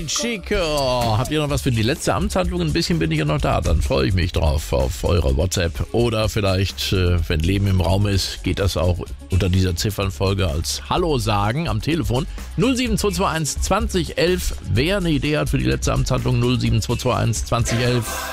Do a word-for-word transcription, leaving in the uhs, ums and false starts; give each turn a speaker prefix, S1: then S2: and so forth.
S1: schick. Oh, habt ihr noch was für die letzte Amtshandlung? Ein bisschen bin ich ja noch da. Dann freue ich mich drauf auf eure WhatsApp. Oder vielleicht, äh, wenn Leben im Raum ist, geht das auch unter dieser Ziffernfolge als Hallo sagen am Telefon. null sieben zwei zwei eins zwanzig elf. Wer eine Idee hat für die letzte Amtshandlung, null sieben zwei zwei eins zwanzig elf.